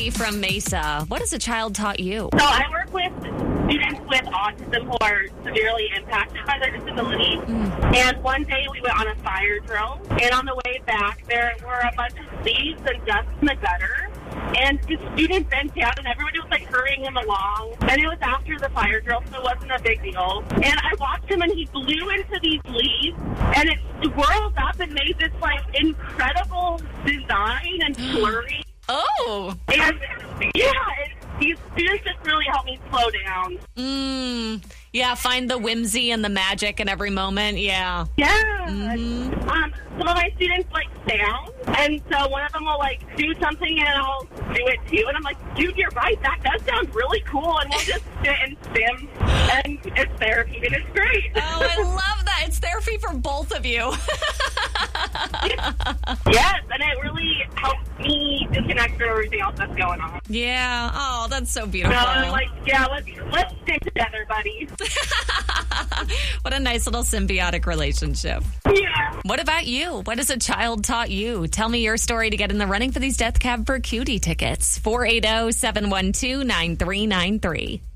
Julie from Mesa. What has a child taught you? So I work with students with autism who are severely impacted by their disability. And one day we went on a fire drill, and on the way back there were a bunch of leaves and dust in the gutter. And the student bent down, and everybody was, like, hurrying him along. And it was after the fire drill, so it wasn't a big deal. And I watched him, and he blew into these leaves, and it swirled up and made this, like, incredible design and flurry. Oh. And, yeah, these students just really helped me slow down. Yeah, find the whimsy and the magic in every moment. Yeah. Yeah. Some of my students like sound, and so one of them will like do something and I'll do it too. And I'm like, dude, you're right. That does sound really cool. And we'll just sit and sim, and it's therapy, and it's great. Oh, I love that. It's therapy for both of you. Yes, and it really helps me disconnect from everything else that's going on. Yeah. Oh, that's so beautiful. So I'm like, yeah, let's stick together, buddy. What a nice little symbiotic relationship. Yeah. What about you? What has a child taught you? Tell me your story to get in the running for these Death Cab for Cutie tickets. 480-712-9393.